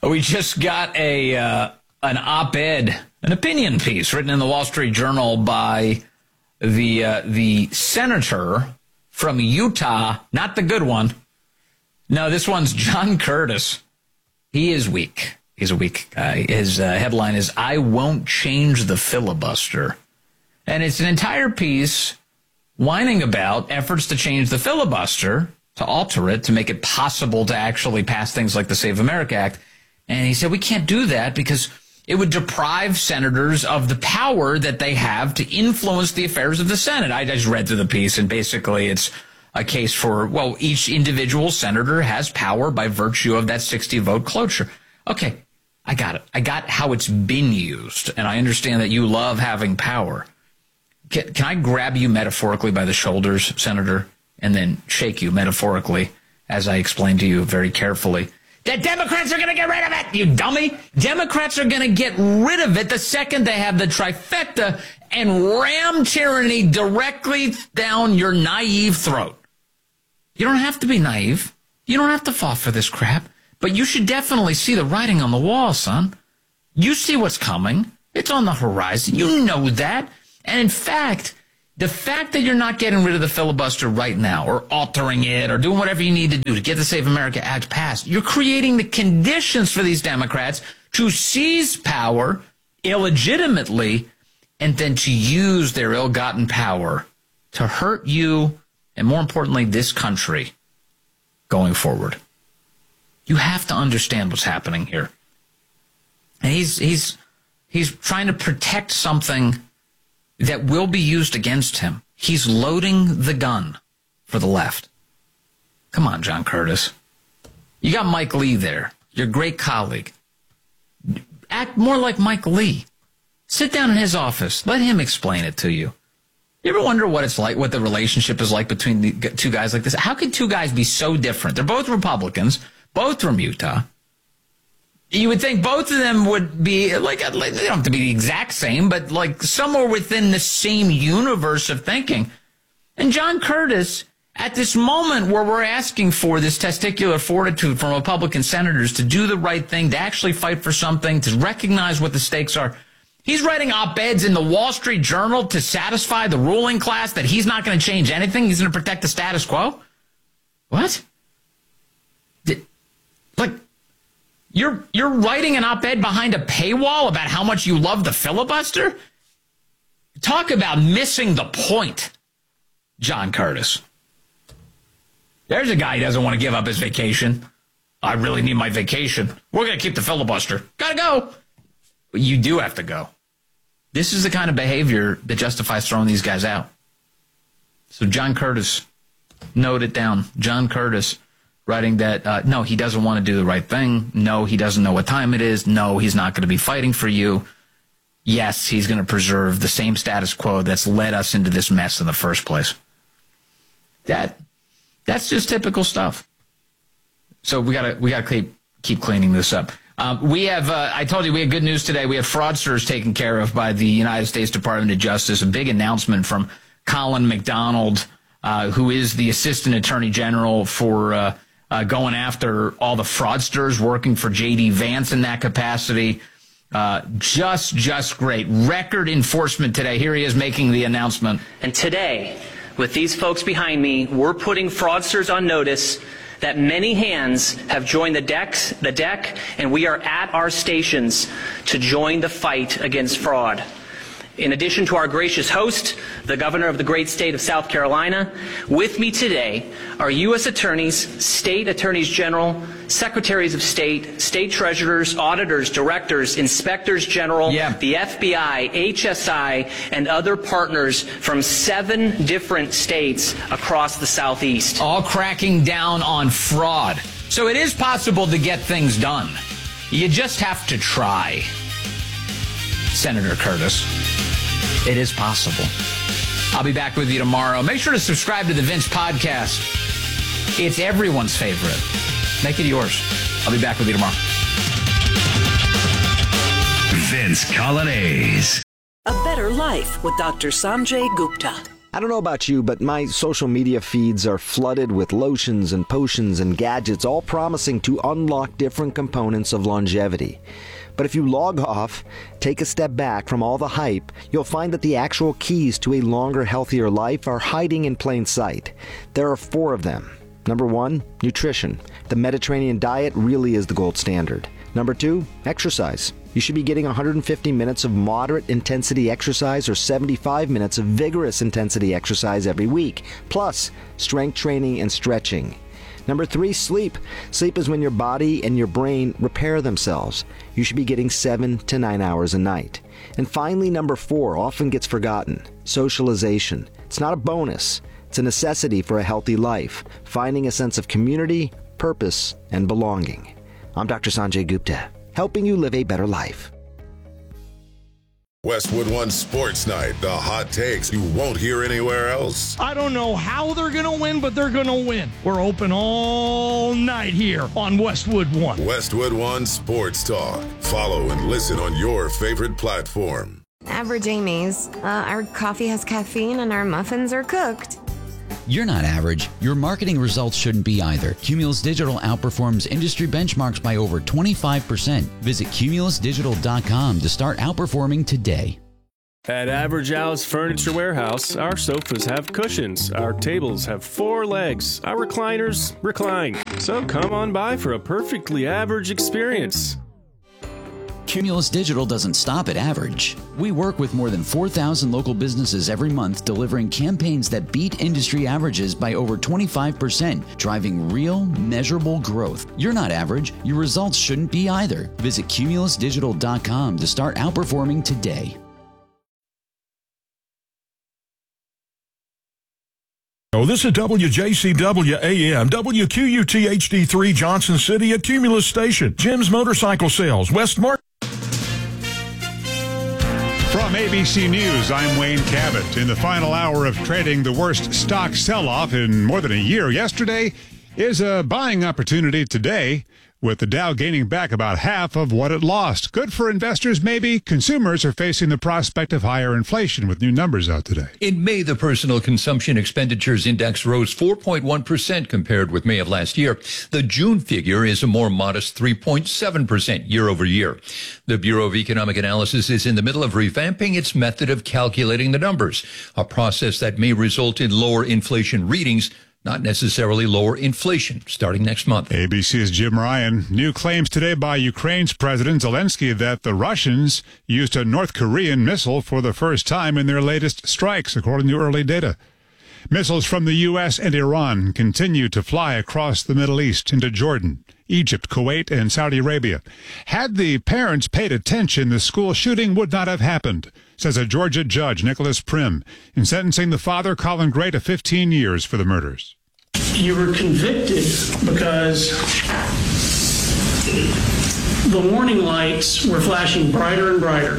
We just got an op-ed, an opinion piece written in the Wall Street Journal by the senator from Utah, not the good one. No, this one's John Curtis. He is weak. He's a weak guy. His headline is, "I won't change the filibuster." And it's an entire piece whining about efforts to change the filibuster, to alter it, to make it possible to actually pass things like the Save America Act. And he said, we can't do that because it would deprive senators of the power that they have to influence the affairs of the Senate. I just read through the piece, and basically it's a case for, well, each individual senator has power by virtue of that 60-vote cloture. Okay, I got it. I got how it's been used, and I understand that you love having power. Can I grab you metaphorically by the shoulders, Senator, and then shake you metaphorically, as I explained to you very carefully? The Democrats are going to get rid of it, you dummy. Democrats are going to get rid of it the second they have the trifecta and ram tyranny directly down your naive throat. You don't have to be naive. You don't have to fall for this crap. But you should definitely see the writing on the wall, son. You see what's coming. It's on the horizon. You know that. And in fact, the fact that you're not getting rid of the filibuster right now, or altering it, or doing whatever you need to do to get the Save America Act passed, you're creating the conditions for these Democrats to seize power illegitimately and then to use their ill-gotten power to hurt you and, more importantly, this country going forward. You have to understand what's happening here. And he's trying to protect something that will be used against him. He's loading the gun for the left. Come on, John Curtis. You got Mike Lee there, your great colleague. Act more like Mike Lee. Sit down in his office. Let him explain it to you. You ever wonder what it's like, what the relationship is like between the two guys like this? How could two guys be so different? They're both Republicans, both from Utah. You would think both of them would be like, they don't have to be the exact same, but like somewhere within the same universe of thinking. And John Curtis, at this moment where we're asking for this testicular fortitude from Republican senators to do the right thing, to actually fight for something, to recognize what the stakes are, he's writing op-eds in the Wall Street Journal to satisfy the ruling class that he's not going to change anything. He's going to protect the status quo. What? You're writing an op-ed behind a paywall about how much you love the filibuster? Talk about missing the point, John Curtis. There's a guy who doesn't want to give up his vacation. I really need my vacation. We're going to keep the filibuster. Gotta go. You do have to go. This is the kind of behavior that justifies throwing these guys out. So John Curtis, note it down. John Curtis writing that, no, he doesn't want to do the right thing. No, he doesn't know what time it is. No, he's not going to be fighting for you. Yes, he's going to preserve the same status quo that's led us into this mess in the first place. That's just typical stuff. So we gotta keep cleaning this up. We have, I told you we had good news today. We have fraudsters taken care of by the United States Department of Justice. A big announcement from Colin McDonald, who is the Assistant Attorney General for going after all the fraudsters working for J.D. Vance in that capacity. Just great. Record enforcement today. Here he is making the announcement. And today, with these folks behind me, we're putting fraudsters on notice that many hands have joined the deck, and we are at our stations to join the fight against fraud. In addition to our gracious host, the governor of the great state of South Carolina, with me today are U.S. attorneys, state attorneys general, secretaries of state, state treasurers, auditors, directors, inspectors general, the FBI, HSI, and other partners from 7 different states across the Southeast. All cracking down on fraud. So it is possible to get things done. You just have to try. Senator Curtis. It is possible. I'll be back with you tomorrow. Make sure to subscribe to the Vince Podcast. It's everyone's favorite. Make it yours. I'll be back with you tomorrow. Vince Coglianese. A better life with Dr. Sanjay Gupta. I don't know about you, but my social media feeds are flooded with lotions and potions and gadgets, all promising to unlock different components of longevity. But if you log off, take a step back from all the hype, you'll find that the actual keys to a longer, healthier life are hiding in plain sight. There are 4 of them. Number 1, nutrition. The Mediterranean diet really is the gold standard. Number 2, exercise. You should be getting 150 minutes of moderate intensity exercise or 75 minutes of vigorous intensity exercise every week, plus strength training and stretching. Number 3, sleep. Sleep is when your body and your brain repair themselves. You should be getting 7 to 9 hours a night. And finally, number 4 often gets forgotten, socialization. It's not a bonus. It's a necessity for a healthy life, finding a sense of community, purpose, and belonging. I'm Dr. Sanjay Gupta, helping you live a better life. Westwood One Sports Night, the hot takes you won't hear anywhere else. I don't know how they're going to win, but they're going to win. We're open all night here on Westwood One. Westwood One Sports Talk. Follow and listen on your favorite platform. Average Amy's. Our coffee has caffeine and our muffins are cooked. You're not average. Your marketing results shouldn't be either. Cumulus Digital outperforms industry benchmarks by over 25%. Visit cumulusdigital.com to start outperforming today. At Average Al's Furniture Warehouse, our sofas have cushions, our tables have 4 legs, our recliners recline. So come on by for a perfectly average experience. Cumulus Digital doesn't stop at average. We work with more than 4,000 local businesses every month, delivering campaigns that beat industry averages by over 25%, driving real, measurable growth. You're not average. Your results shouldn't be either. Visit cumulusdigital.com to start outperforming today. Oh, this is WJCW AM, WQUT HD3 Johnson City at Cumulus Station. Jim's Motorcycle Sales, West Market. From ABC News, I'm Wayne Cabot. In the final hour of trading, the worst stock sell-off in more than a year yesterday is a buying opportunity today, with the Dow gaining back about half of what it lost. Good for investors, maybe. Consumers are facing the prospect of higher inflation with new numbers out today. In May, the Personal Consumption Expenditures Index rose 4.1% compared with May of last year. The June figure is a more modest 3.7% year over year. The Bureau of Economic Analysis is in the middle of revamping its method of calculating the numbers, a process that may result in lower inflation readings, not necessarily lower inflation, starting next month. ABC's Jim Ryan. New claims today by Ukraine's President Zelensky that the Russians used a North Korean missile for the first time in their latest strikes, according to early data. Missiles from the U.S. and Iran continue to fly across the Middle East into Jordan, Egypt, Kuwait, and Saudi Arabia. Had the parents paid attention, the school shooting would not have happened, says a Georgia judge, Nicholas Prim, in sentencing the father, Colin Gray, to 15 years for the murders. You were convicted because the warning lights were flashing brighter and brighter,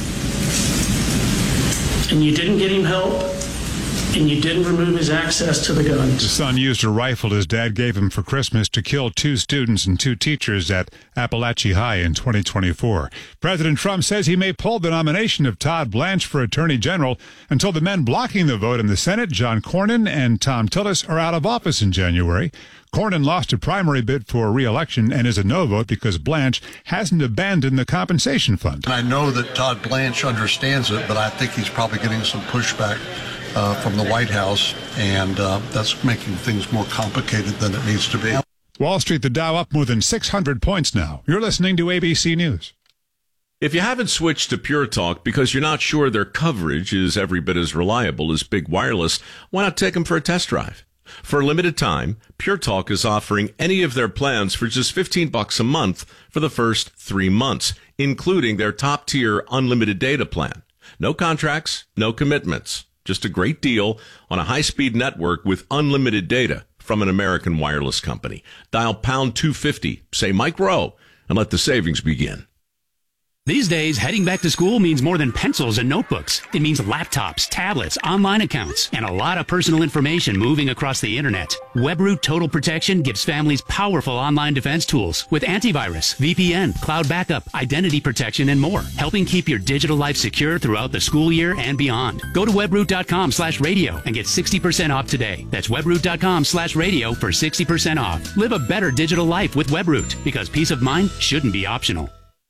and you didn't get him help, and you didn't remove his access to the guns. The son used a rifle his dad gave him for Christmas to kill 2 students and 2 teachers at Appalachia High in 2024. President Trump says he may pull the nomination of Todd Blanche for Attorney General until the men blocking the vote in the Senate, John Cornyn and Tom Tillis, are out of office in January. Cornyn lost a primary bid for re-election and is a no vote because Blanche hasn't abandoned the compensation fund. I know that Todd Blanche understands it, but I think he's probably getting some pushback from the White House, and that's making things more complicated than it needs to be. Wall Street, the Dow up more than 600 points now. You're listening to ABC News. If you haven't switched to Pure Talk because you're not sure their coverage is every bit as reliable as Big Wireless, why not take them for a test drive? For a limited time, Pure Talk is offering any of their plans for just $15 a month for the first 3 months, including their top-tier unlimited data plan. No contracts, no commitments. Just a great deal on a high-speed network with unlimited data from an American wireless company. Dial pound 250, say Mike Rowe, and let the savings begin. These days, heading back to school means more than pencils and notebooks. It means laptops, tablets, online accounts, and a lot of personal information moving across the internet. WebRoot Total Protection gives families powerful online defense tools with antivirus, VPN, cloud backup, identity protection, and more, helping keep your digital life secure throughout the school year and beyond. Go to webroot.com/radio and get 60% off today. That's webroot.com/radio for 60% off. Live a better digital life with WebRoot, because peace of mind shouldn't be optional.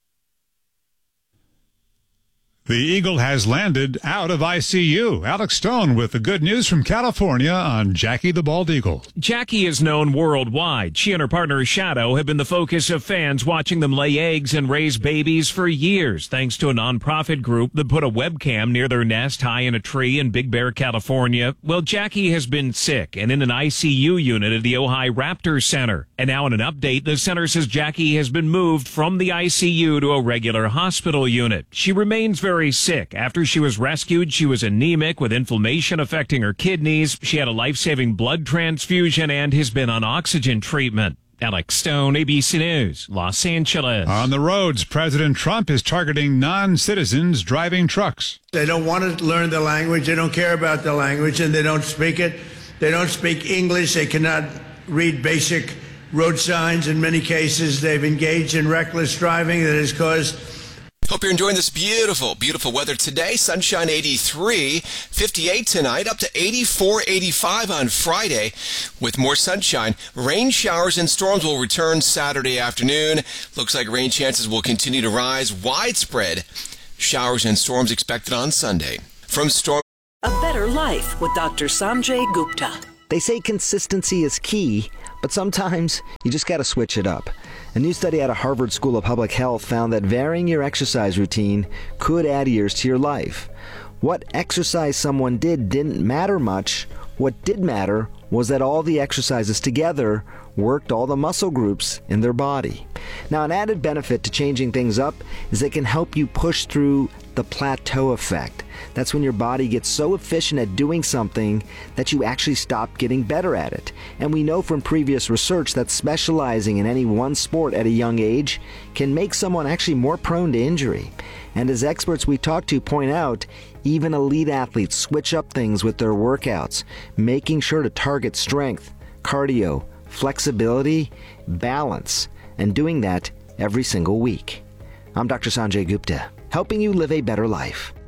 The Eagle has landed out of ICU. Alex Stone with the good news from California on Jackie the Bald Eagle. Jackie is known worldwide. She and her partner Shadow have been the focus of fans watching them lay eggs and raise babies for years, thanks to a nonprofit group that put a webcam near their nest high in a tree in Big Bear, California. Well, Jackie has been sick and in an ICU unit at the Ojai Raptor Center. And now in an update, the center says Jackie has been moved from the ICU to a regular hospital unit. She remains very sick. After she was rescued, she was anemic with inflammation affecting her kidneys. She had a life-saving blood transfusion and has been on oxygen treatment. Alex Stone, ABC News, Los Angeles. On the roads, President Trump is targeting non-citizens driving trucks. They don't want to learn the language. They don't care about the language, and they don't speak it. They don't speak English. They cannot read basic road signs. In many cases, they've engaged in reckless driving that has caused... Hope you're enjoying this beautiful, beautiful weather today. Sunshine 83, 58 tonight, up to 84, 85 on Friday with more sunshine. Rain showers and storms will return Saturday afternoon. Looks like rain chances will continue to rise. Widespread showers and storms expected on Sunday. From storm... A better life with Dr. Sanjay Gupta. They say consistency is key, but sometimes you just got to switch it up. A new study out of Harvard School of Public Health found that varying your exercise routine could add years to your life. What exercise someone did didn't matter much. What did matter was that all the exercises together worked all the muscle groups in their body. Now, an added benefit to changing things up is it can help you push through the plateau effect. That's when your body gets so efficient at doing something that you actually stop getting better at it. And we know from previous research that specializing in any one sport at a young age can make someone actually more prone to injury. And as experts we talk to point out, even elite athletes switch up things with their workouts, making sure to target strength, cardio, flexibility, balance, and doing that every single week. I'm Dr. Sanjay Gupta, helping you live a better life.